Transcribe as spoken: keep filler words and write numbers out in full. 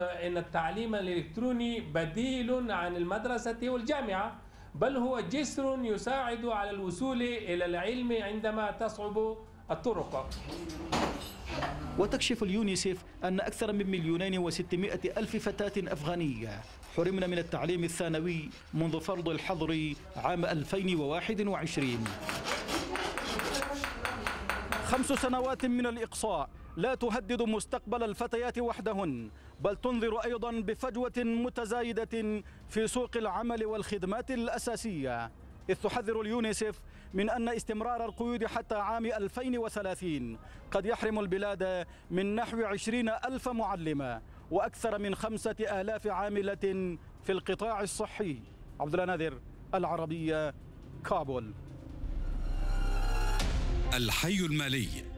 إن التعليم الإلكتروني بديل عن المدرسة والجامعة، بل هو جسر يساعد على الوصول إلى العلم عندما تصعب الطرق. وتكشف اليونيسف أن أكثر من مليونين وستمائة ألف فتاة أفغانية حرمنا من التعليم الثانوي منذ فرض الحظر عام ألفين وواحد وعشرين. خمس سنوات من الإقصاء لا تهدد مستقبل الفتيات وحدهن، بل تنذر أيضا بفجوة متزايدة في سوق العمل والخدمات الأساسية، إذ تحذر اليونيسف من أن استمرار القيود حتى عام ألفين وثلاثين قد يحرم البلاد من نحو عشرين ألف معلمة وأكثر من خمسة آلاف عاملة في القطاع الصحي. عبد الله ناذر، العربية، كابول. الحي المالي.